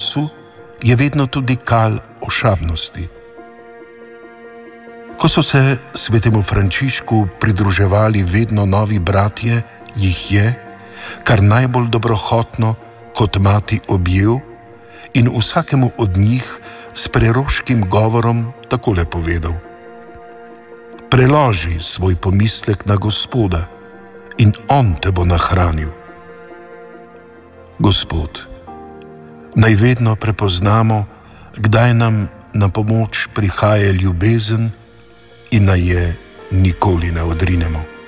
odnosu je vedno tudi kal ošabnosti. Ko so se svetemu Frančišku pridruževali vedno novi bratje, jih je, kar najbolj dobrohotno, kot mati objel in vsakemu od njih s preroškim govorom takole povedal: preloži svoj pomislek na Gospoda in On te bo nahranil. Gospod, naj vedno prepoznamo, kdaj nam na pomoč prihaja ljubezen in naj je nikoli ne odrinemo.